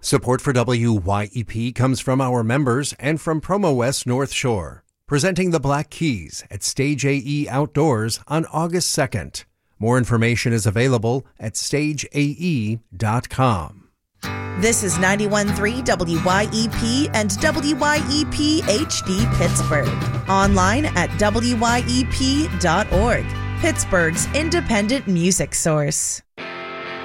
Support for WYEP comes from our members and from Promo West North Shore, presenting the Black Keys at Stage AE Outdoors on August 2nd. More information is available at stageae.com. This is 91.3 WYEP and WYEP HD Pittsburgh. Online at wyep.org, Pittsburgh's independent music source.